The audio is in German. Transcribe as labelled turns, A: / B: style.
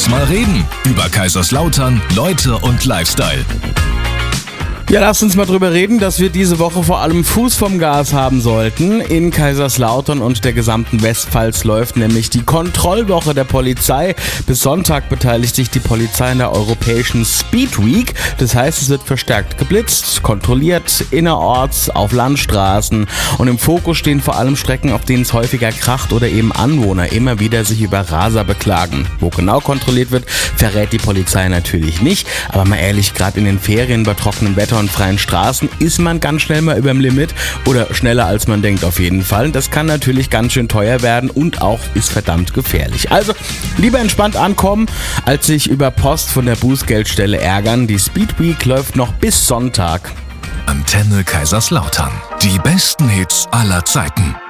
A: Lass mal reden über Kaiserslautern, Leute und Lifestyle.
B: Ja, lasst uns mal drüber reden, dass wir diese Woche vor allem Fuß vom Gas haben sollten. In Kaiserslautern und der gesamten Westpfalz läuft nämlich die Kontrollwoche der Polizei. Bis Sonntag beteiligt sich die Polizei in der europäischen Speed Week. Das heißt, es wird verstärkt geblitzt, kontrolliert, innerorts, auf Landstraßen. Und im Fokus stehen vor allem Strecken, auf denen es häufiger kracht oder eben Anwohner immer wieder sich über Raser beklagen. Wo genau kontrolliert wird, verrät die Polizei natürlich nicht. Aber mal ehrlich, gerade in den Ferien bei trockenem Wetter und freien Straßen ist man ganz schnell mal überm Limit oder schneller als man denkt auf jeden Fall. Das kann natürlich ganz schön teuer werden und auch ist verdammt gefährlich. Also lieber entspannt ankommen, als sich über Post von der Bußgeldstelle ärgern. Die Speed Week läuft noch bis Sonntag.
A: Antenne Kaiserslautern. Die besten Hits aller Zeiten.